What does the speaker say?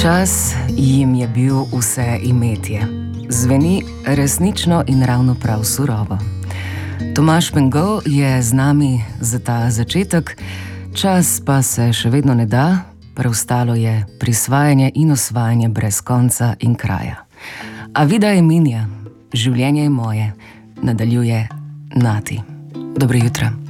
Čas jim je bil vse imetje. Zveni resnično in ravno prav surovo. Tomaž Pengov je z nami za ta začetek, čas pa se še vedno ne da, preostalo je prisvajanje in osvajanje brez konca in kraja. A vida je minja, življenje je moje, nadaljuje Nati. Dobro jutro.